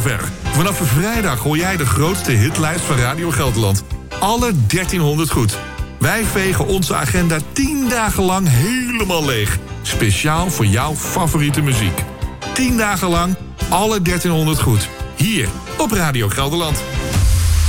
zover. Vanaf vrijdag hoor jij de grootste hitlijst van Radio Gelderland. Alle 1300 goed. Wij vegen onze agenda 10 dagen lang helemaal leeg. Speciaal voor jouw favoriete muziek. 10 dagen lang alle 1300 goed. Hier op Radio Gelderland.